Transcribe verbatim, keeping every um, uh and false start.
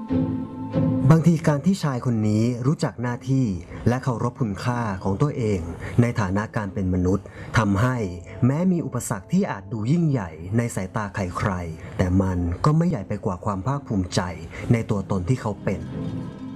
บางทีการที่ชายคนนี้รู้จักหน้าที่และเคารพคุณค่าของตัวเองในฐานะการเป็นมนุษย์ทำให้แม้มีอุปสรรคที่อาจดูยิ่งใหญ่ในสายตาใครๆแต่มันก็ไม่ใหญ่ไปกว่าความภาคภูมิใจในตัวตนที่เขาเป็น